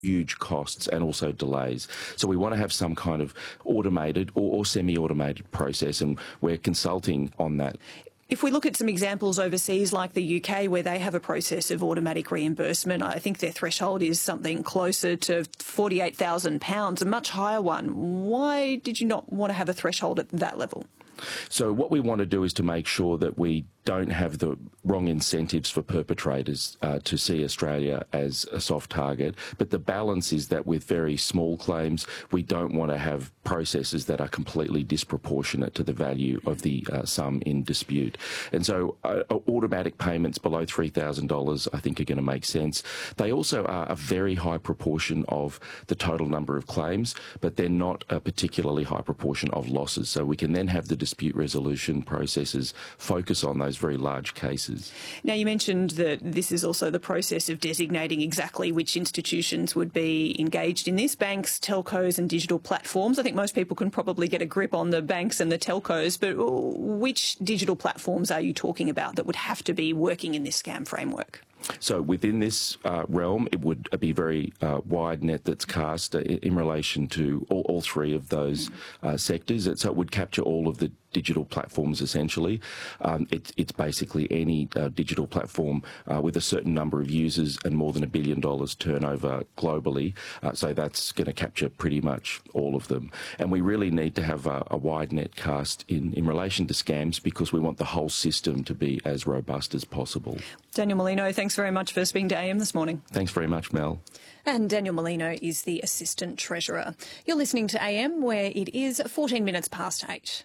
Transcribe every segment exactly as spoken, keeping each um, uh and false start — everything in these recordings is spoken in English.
huge costs and also delays. So we want to have some kind of automated or, or semi-automated process, and we're consulting on that. If we look at some examples overseas like the U K where they have a process of automatic reimbursement, I think their threshold is something closer to forty-eight thousand pounds, a much higher one. Why did you not want to have a threshold at that level? So what we want to do is to make sure that we don't have the wrong incentives for perpetrators uh, to see Australia as a soft target. But the balance is that with very small claims, we don't want to have processes that are completely disproportionate to the value of the uh, sum in dispute. And so uh, automatic payments below three thousand dollars I think are going to make sense. They also are a very high proportion of the total number of claims, but they're not a particularly high proportion of losses. So we can then have the dispute resolution processes focus on those very large cases. Now, you mentioned that this is also the process of designating exactly which institutions would be engaged in this, banks, telcos and digital platforms. I think most people can probably get a grip on the banks and the telcos, but which digital platforms are you talking about that would have to be working in this scam framework? So within this uh, realm, it would be very uh, wide net that's cast uh, in relation to all, all three of those uh, sectors. So it would capture all of the digital platforms essentially. Um, it, it's basically any uh, digital platform uh, with a certain number of users and more than a billion dollars turnover globally. Uh, so that's going to capture pretty much all of them. And we really need to have a, a wide net cast in, in relation to scams because we want the whole system to be as robust as possible. Daniel Molino, thanks very much for speaking to A M this morning. Thanks very much, Mel. And Daniel Molino is the Assistant Treasurer. You're listening to A M, where it is fourteen minutes past eight.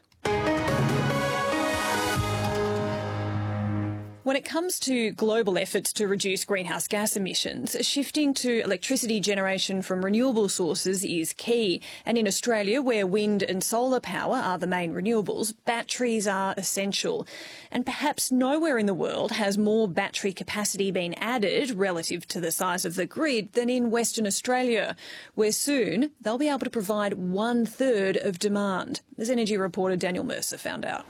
When it comes to global efforts to reduce greenhouse gas emissions, shifting to electricity generation from renewable sources is key. And in Australia, where wind and solar power are the main renewables, batteries are essential. And perhaps nowhere in the world has more battery capacity been added relative to the size of the grid than in Western Australia, where soon they'll be able to provide one third of demand, as Energy reporter Daniel Mercer found out.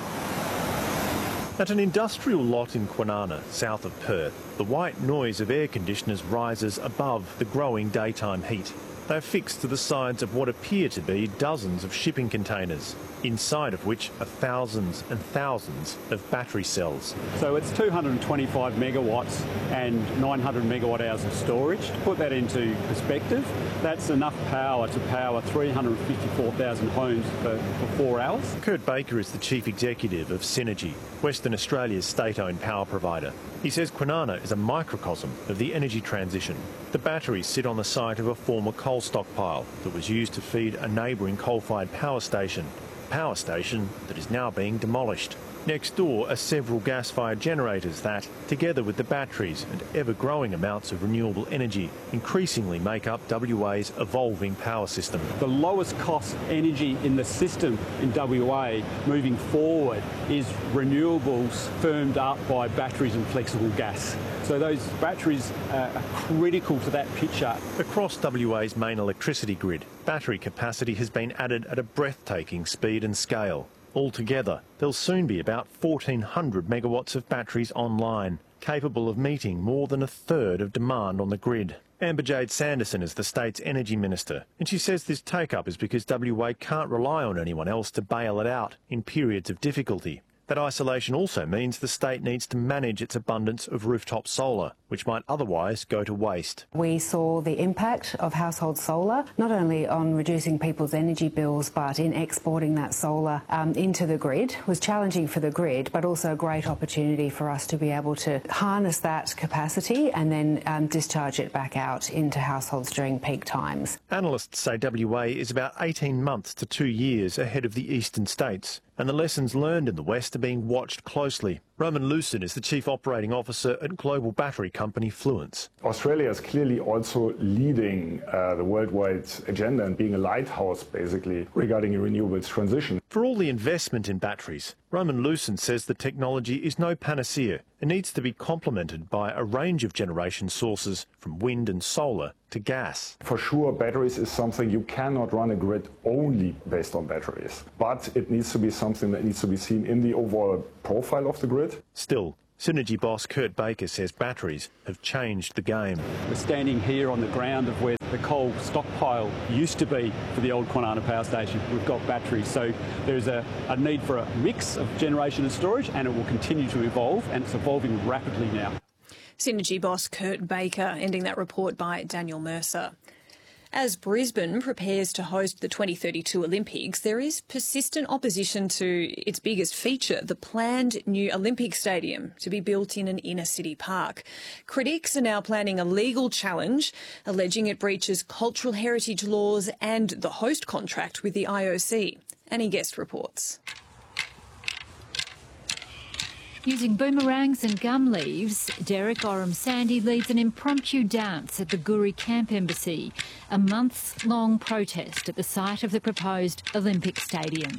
At an industrial lot in Kwinana, south of Perth, the white noise of air conditioners rises above the growing daytime heat. They're fixed to the sides of what appear to be dozens of shipping containers, inside of which are thousands and thousands of battery cells. So it's two hundred twenty-five megawatts and nine hundred megawatt hours of storage. To put that into perspective, that's enough power to power three hundred fifty-four thousand homes for, for four hours. Kurt Baker is the chief executive of Synergy, Western Australia's state-owned power provider. He says Kwinana is a microcosm of the energy transition. The batteries sit on the site of a former coal stockpile that was used to feed a neighbouring coal-fired power station, a power station that is now being demolished. Next door are several gas-fired generators that, together with the batteries and ever-growing amounts of renewable energy, increasingly make up W A's evolving power system. The lowest cost energy in the system in W A moving forward is renewables firmed up by batteries and flexible gas. So those batteries are critical to that picture. Across W A's main electricity grid, battery capacity has been added at a breathtaking speed and scale. Altogether, there'll soon be about fourteen hundred megawatts of batteries online, capable of meeting more than a third of demand on the grid. Amber Jade Sanderson is the state's energy minister, and she says this take-up is because W A can't rely on anyone else to bail it out in periods of difficulty. That isolation also means the state needs to manage its abundance of rooftop solar, which might otherwise go to waste. We saw the impact of household solar, not only on reducing people's energy bills, but in exporting that solar um, into the grid. It was challenging for the grid, but also a great opportunity for us to be able to harness that capacity and then um, discharge it back out into households during peak times. Analysts say W A is about eighteen months to two years ahead of the eastern states, and the lessons learned in the West are being watched closely. Roman Lucen is the Chief Operating Officer at global battery company Fluence. Australia is clearly also leading uh, the worldwide agenda and being a lighthouse, basically, regarding a renewables transition. For all the investment in batteries, Roman Lucen says the technology is no panacea. It needs to be complemented by a range of generation sources, from wind and solar to gas. For sure, batteries is something you cannot run a grid only based on batteries, but it needs to be something that needs to be seen in the overall profile of the grid. Still, Synergy boss Kurt Baker says batteries have changed the game. We're standing here on the ground of where the coal stockpile used to be for the old Kwinana Power Station. We've got batteries, so there's a, a need for a mix of generation and storage, and it will continue to evolve, and it's evolving rapidly now. Synergy boss Kurt Baker, ending that report by Daniel Mercer. As Brisbane prepares to host the twenty thirty-two Olympics, there is persistent opposition to its biggest feature, the planned new Olympic Stadium to be built in an inner-city park. Critics are now planning a legal challenge, alleging it breaches cultural heritage laws and the host contract with the I O C. Annie Guest reports. Using boomerangs and gum leaves, Derek Oram Sandy leads an impromptu dance at the Guri Camp Embassy, a months-long protest at the site of the proposed Olympic Stadium.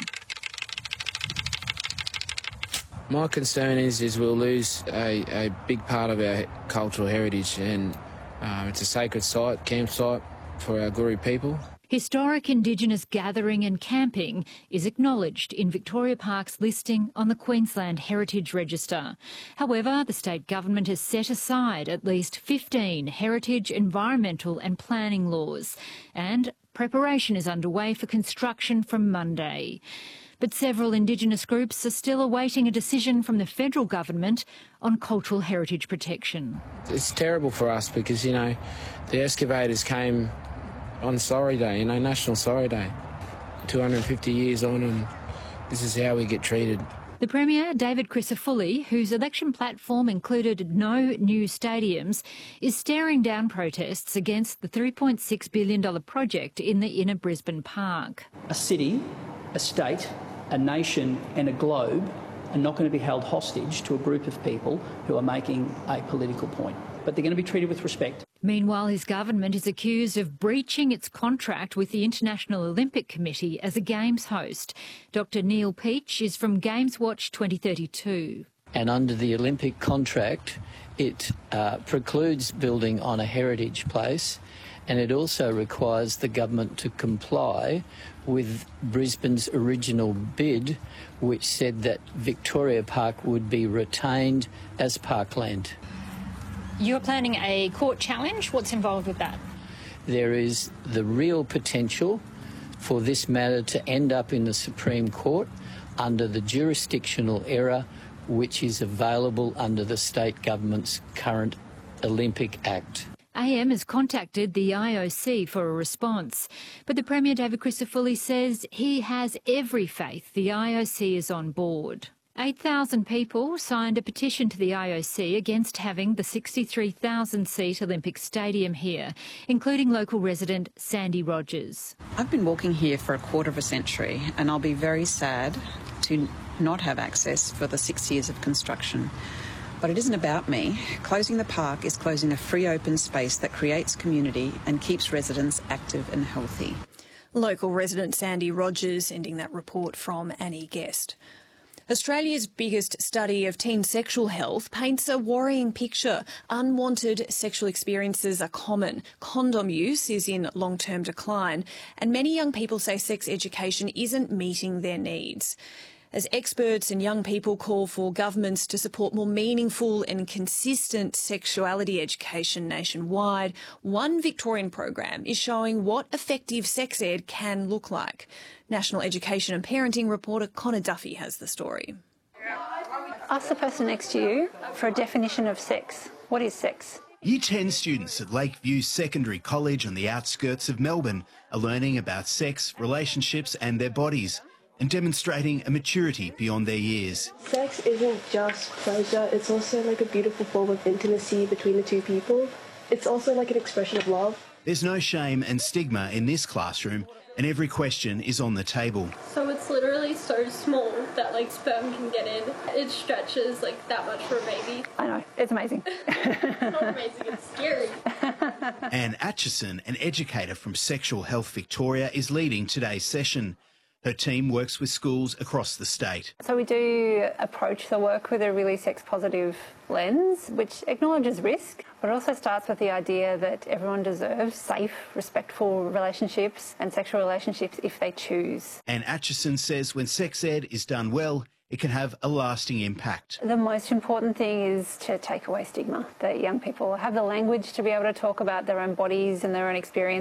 My concern is, is we'll lose a, a big part of our cultural heritage, and uh, it's a sacred site, campsite for our Guri people. Historic Indigenous gathering and camping is acknowledged in Victoria Park's listing on the Queensland Heritage Register. However, the state government has set aside at least fifteen heritage, environmental and planning laws, and preparation is underway for construction from Monday. But several Indigenous groups are still awaiting a decision from the federal government on cultural heritage protection. It's terrible for us because, you know, the excavators came on Sorry Day, you know, National Sorry Day, two hundred fifty years on, and this is how we get treated. The Premier, David Crisafulli, whose election platform included no new stadiums, is staring down protests against the three point six billion dollars project in the inner Brisbane Park. A city, a state, a nation and a globe are not going to be held hostage to a group of people who are making a political point, but they're going to be treated with respect. Meanwhile, his government is accused of breaching its contract with the International Olympic Committee as a Games host. Doctor Neil Peach is from Games Watch twenty thirty-two. And under the Olympic contract, it uh, precludes building on a heritage place, and it also requires the government to comply with Brisbane's original bid, which said that Victoria Park would be retained as parkland. You're planning a court challenge. What's involved with that? There is the real potential for this matter to end up in the Supreme Court under the jurisdictional error which is available under the state government's current Olympic Act. A M has contacted the I O C for a response, but the Premier, David Crisafulli, says he has every faith the I O C is on board. eight thousand people signed a petition to the I O C against having the sixty-three thousand seat Olympic Stadium here, including local resident Sandy Rogers. I've been walking here for a quarter of a century, and I'll be very sad to not have access for the six years of construction. But it isn't about me. Closing the park is closing a free open space that creates community and keeps residents active and healthy. Local resident Sandy Rogers ending that report from Annie Guest. Australia's biggest study of teen sexual health paints a worrying picture. Unwanted sexual experiences are common. Condom use is in long-term decline, and many young people say sex education isn't meeting their needs. As experts and young people call for governments to support more meaningful and consistent sexuality education nationwide, one Victorian program is showing what effective sex ed can look like. National Education and Parenting reporter Connor Duffy has the story. Ask the person next to you for a definition of sex. What is sex? Year ten students at Lakeview Secondary College on the outskirts of Melbourne are learning about sex, relationships and their bodies, and demonstrating a maturity beyond their years. Sex isn't just pleasure, it's also like a beautiful form of intimacy between the two people. It's also like an expression of love. There's no shame and stigma in this classroom, and every question is on the table. So it's literally so small that like sperm can get in. It stretches like that much for a baby. I know, it's amazing. It's not amazing, it's scary. Anne Atchison, an educator from Sexual Health Victoria, is leading today's session. Her team works with schools across the state. So we do approach the work with a really sex-positive lens, which acknowledges risk, but also starts with the idea that everyone deserves safe, respectful relationships and sexual relationships if they choose. And Atchison says when sex ed is done well, it can have a lasting impact. The most important thing is to take away stigma, that young people have the language to be able to talk about their own bodies and their own experience.